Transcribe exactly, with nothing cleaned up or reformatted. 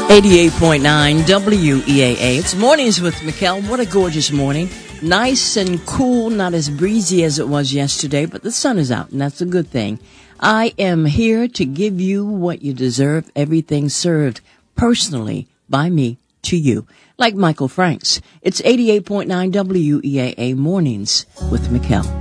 eighty-eight point nine W E A A. It's Mornings with Mikkel. What a gorgeous morning. Nice and cool, not as breezy as it was yesterday, but the sun is out, and that's a good thing. I am here to give you what you deserve, everything served personally by me to you. Like Michael Franks. It's eighty-eight point nine W E A A Mornings with Mikkel.